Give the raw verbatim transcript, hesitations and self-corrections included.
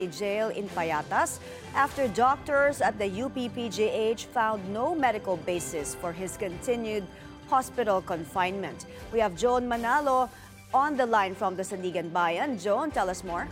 jail in Payatas after doctors at the U P P J H found no medical basis for his continued hospital confinement. We have Joan Manalo on the line from the Sandigan Bayan. Joan, tell us more.